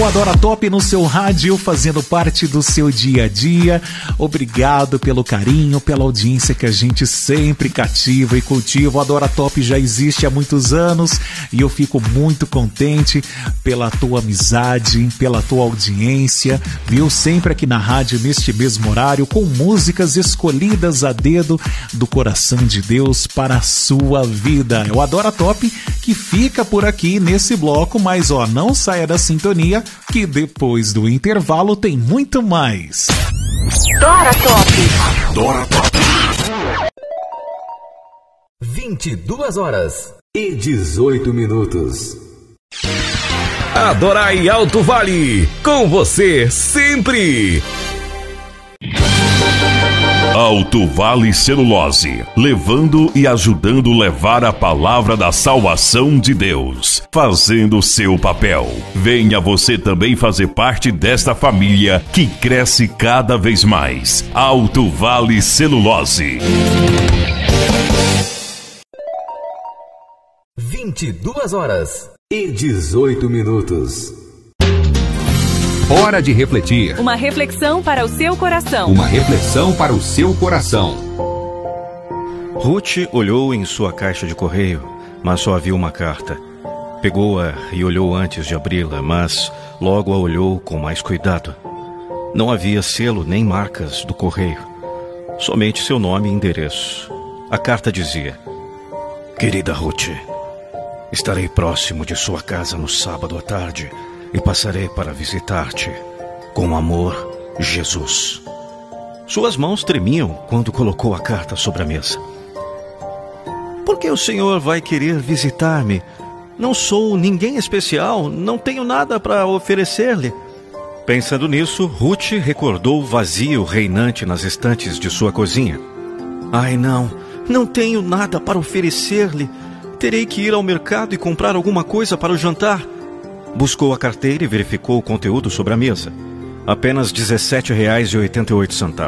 o Adora Top no seu rádio, fazendo parte do seu dia a dia. Obrigado pelo carinho, pela audiência que a gente sempre cativa e cultiva. O Adora Top já existe há muitos anos e eu fico muito contente pela tua amizade, pela tua audiência, viu? Sempre aqui na rádio, neste mesmo horário, com músicas escolhidas a dedo do coração de Deus para a sua vida. É o Adora Top que fica por aqui nesse bloco, mas não saia da sintonia que depois do intervalo tem muito mais. Adora Top. Adora Top. 22h18. Adorai Alto Vale, com você sempre. Alto Vale Celulose, levando e ajudando levar a palavra da salvação de Deus, fazendo seu papel. Venha você também fazer parte desta família que cresce cada vez mais. Alto Vale Celulose. 22h18. Hora de refletir. Uma reflexão para o seu coração. Uma reflexão para o seu coração. Ruth olhou em sua caixa de correio, mas só havia uma carta. Pegou-a e olhou antes de abri-la, mas logo a olhou com mais cuidado. Não havia selo nem marcas do correio, somente seu nome e endereço. A carta dizia: Querida Ruth, estarei próximo de sua casa no sábado à tarde e passarei para visitar-te. Com amor, Jesus. Suas mãos tremiam quando colocou a carta sobre a mesa. Por que o senhor vai querer visitar-me? Não sou ninguém especial, não tenho nada para oferecer-lhe. Pensando nisso, Ruth recordou o vazio reinante nas estantes de sua cozinha. Ai, não tenho nada para oferecer-lhe. Terei que ir ao mercado e comprar alguma coisa para o jantar. Buscou a carteira e verificou o conteúdo sobre a mesa. Apenas R$ 17,88.